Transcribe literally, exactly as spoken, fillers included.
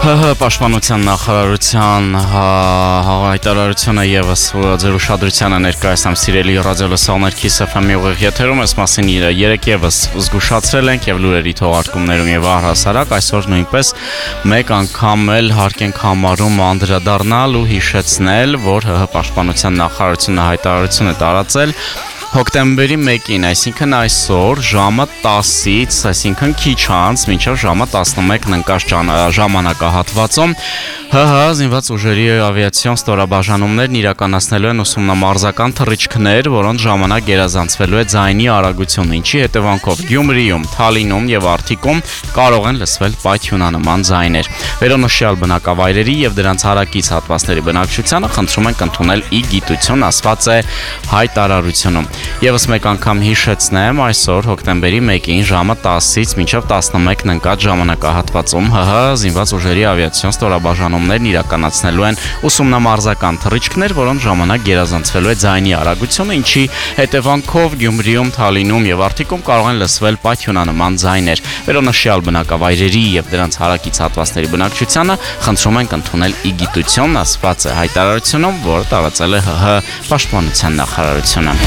ՀՀ Պաշտպանության նախարարության հայտարարությունը եւս ձեր ուշադրությանը ներկայացամ սիրելի ռադիոլսողներ Kiss F M-ի ուղիղ եթերում, այս մասին երեք եւս զգուշացրել ենք եւ լուրերի թողարկումներում եւ առհասարակ այսօր նույնպես մեկ անգամ էլ հարկ ենք համարում անդրադառնալ ու հիշեցնել, որ ՀՀ Պաշտպանության նախարարությունը հայտարարություն է տարածել հոկտեմբերի մեկին, այսինքն այսօր ժամը տասից, այսինքն քիչ անց, մինչև ժամը տասնմեկն ընկած ժամանակահատվածում ՀՀ զինված ուժերի ավիացիոն ստորաբաժանումներն իրականացնելու են ուսումնամարզական թռիչքներ, որոնց ժամանակ գերազանցվելու է ձայնի արագությունը, ինչի հետևանքով Գյումրիում, Թալինում եւ Արթիկում կարող են լսվել պայթյունանման ձայներ։ Վերոնշյալ բնակավայրերի եւ դրանց հարակից հատվածների բնակչությանը խնդրում ենք ընդունել ի գիտություն, ասված է հայտարարությունում։ Եվս մեկ անգամ հիշեցնեմ, այսօր հոկտեմբերի մեկին ժամը տասից մինչև տասնմեկն ընկած ժամանակահատվածում ՀՀ զինված ուժերի ավիացիոն ստորաբաժանումներն իրականացնելու են ուսումնամարզական թռիչքներ, որոնց ժամանակ գերազանցվելու է ձայնի արագությունը, ինչի հետևանքով Գյումրիում, Թալինում եւ Արթիկում կարող են լսվել պայթյունանման ձայներ։ Վերոնշյալ բնակավայրերի եւ դրանց հարակից հատվածների բնակչությանը խնդրում ենք ընդունել ի գիտություն, ասված է հայտարարությունում, որը տարածել է ՀՀ Պաշտպանության նախարարությունը։